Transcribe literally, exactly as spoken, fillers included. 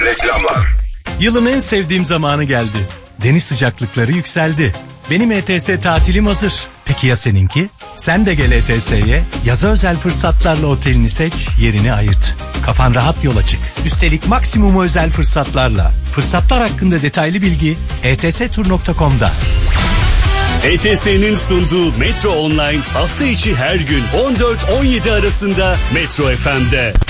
Reklamlar. Yılın en sevdiğim zamanı geldi. Deniz sıcaklıkları yükseldi. Benim E T S tatilim hazır. Peki ya seninki? Sen de gel E T S'ye. Yaza özel fırsatlarla otelini seç, yerini ayırt. Kafan rahat yola çık. Üstelik maksimum özel fırsatlarla. Fırsatlar hakkında detaylı bilgi e t s tur nokta com'da. E T S'nin sunduğu Metro Online hafta içi her gün on dört on yedi arasında Metro F M'de.